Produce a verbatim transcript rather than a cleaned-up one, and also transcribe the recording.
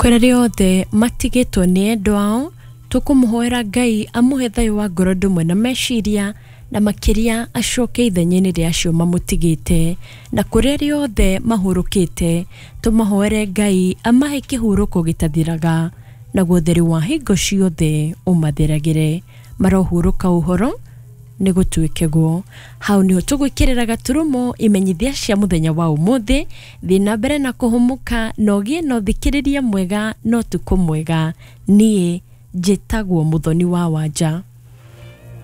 Kwera riothe matigitwo ni endwao tukumuhoera Ngai amuhe thayo wa ngoro ndumwe na meciria na makiria acoke ithenya-ini riacio mamutigite na kuria riothe mahurukite tumahoere Ngai amahe kihuruko gitathiraga na gutheri wa hingo ciothe umathiragire marohuruka uhoro ni gutuike guo hau niho tugwikirira gaturumo imenyithia cia muthenya wa umuthi thina mbere na kuhumuka nogie no thikiriria mwega no tuko mwega nie njitagwo Muthoni wa Wanja.